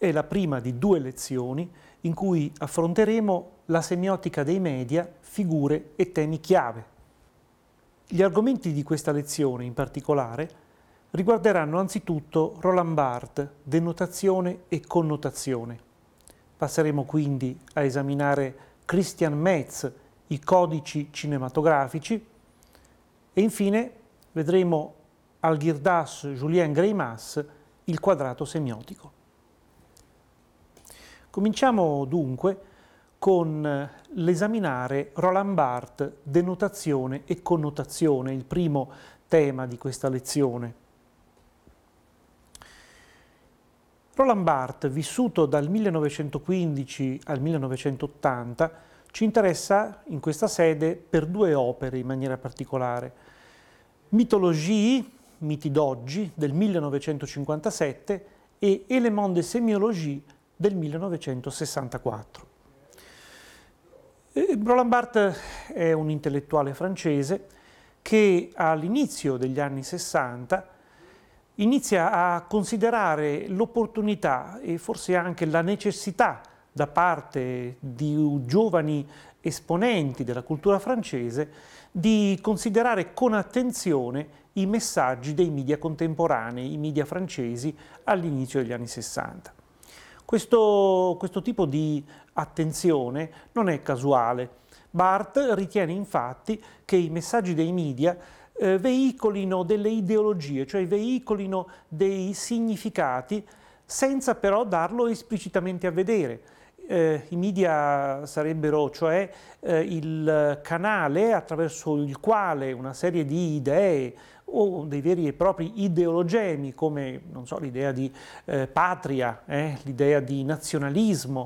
è la prima di 2 lezioni in cui affronteremo la semiotica dei media, figure e temi chiave. Gli argomenti di questa lezione, in particolare, riguarderanno anzitutto Roland Barthes, denotazione e connotazione. Passeremo quindi a esaminare Christian Metz, i codici cinematografici, e infine vedremo Algirdas Julien Greimas, il quadrato semiotico. Cominciamo dunque con l'esaminare Roland Barthes, denotazione e connotazione, il primo tema di questa lezione. Roland Barthes, vissuto dal 1915 al 1980, ci interessa in questa sede per 2 opere in maniera particolare. Mythologie, miti d'oggi, del 1957 e Éléments de sémiologie del 1964. Roland Barthes è un intellettuale francese che all'inizio degli anni 60 inizia a considerare l'opportunità e forse anche la necessità da parte di giovani esponenti della cultura francese di considerare con attenzione i messaggi dei media contemporanei, i media francesi all'inizio degli anni 60. Questo tipo di attenzione non è casuale. Barthes ritiene infatti che i messaggi dei media veicolino delle ideologie, cioè veicolino dei significati senza però darlo esplicitamente a vedere. I media sarebbero cioè il canale attraverso il quale una serie di idee o dei veri e propri ideologemi come, non so, l'idea di patria, l'idea di nazionalismo,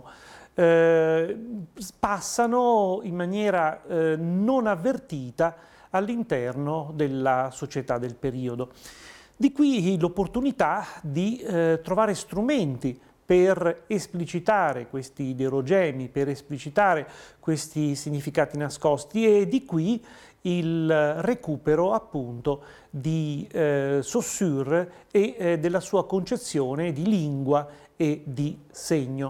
passano in maniera non avvertita all'interno della società del periodo. Di qui l'opportunità di trovare strumenti per esplicitare questi ideologemi, per esplicitare questi significati nascosti, e di qui il recupero appunto di Saussure e della sua concezione di lingua e di segno.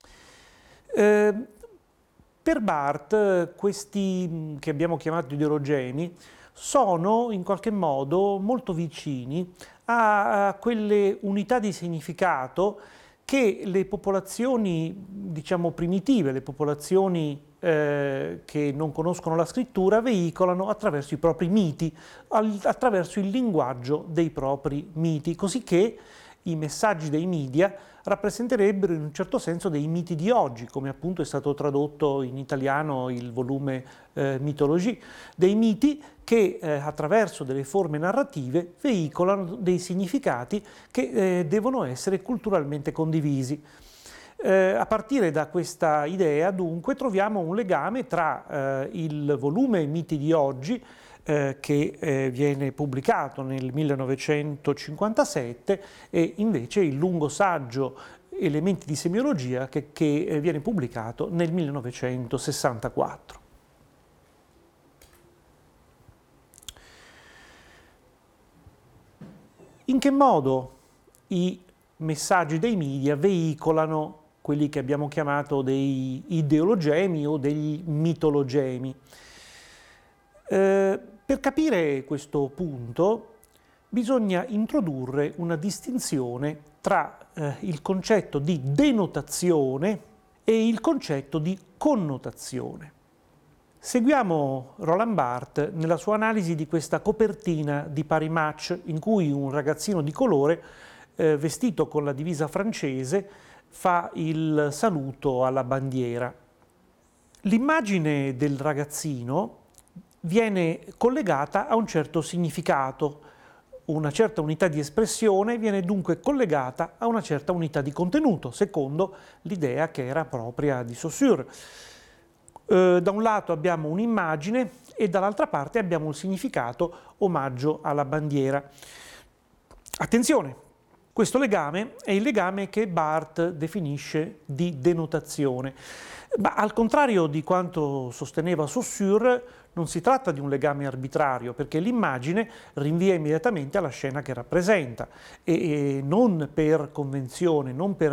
Per Barthes questi che abbiamo chiamato ideologemi sono in qualche modo molto vicini a quelle unità di significato che le popolazioni, diciamo, primitive, le popolazioni che non conoscono la scrittura, veicolano attraverso i propri miti, attraverso il linguaggio dei propri miti, così che i messaggi dei media rappresenterebbero in un certo senso dei miti di oggi, come appunto è stato tradotto in italiano il volume Mythologie, dei miti che attraverso delle forme narrative veicolano dei significati che devono essere culturalmente condivisi. A partire da questa idea, dunque, troviamo un legame tra il volume Miti di oggi, che viene pubblicato nel 1957, e invece il lungo saggio Elementi di semiologia che viene pubblicato nel 1964. In che modo i messaggi dei media veicolano quelli che abbiamo chiamato dei ideologemi o degli mitologemi? Per capire questo punto bisogna introdurre una distinzione tra il concetto di denotazione e il concetto di connotazione. Seguiamo Roland Barthes nella sua analisi di questa copertina di Paris Match in cui un ragazzino di colore vestito con la divisa francese fa il saluto alla bandiera. L'immagine del ragazzino viene collegata a un certo significato, una certa unità di espressione viene dunque collegata a una certa unità di contenuto, secondo l'idea che era propria di Saussure. Da un lato abbiamo un'immagine e dall'altra parte abbiamo il significato omaggio alla bandiera. Attenzione, questo legame è il legame che Barthes definisce di denotazione. Ma al contrario di quanto sosteneva Saussure, non si tratta di un legame arbitrario, perché l'immagine rinvia immediatamente alla scena che rappresenta e non per convenzione, non per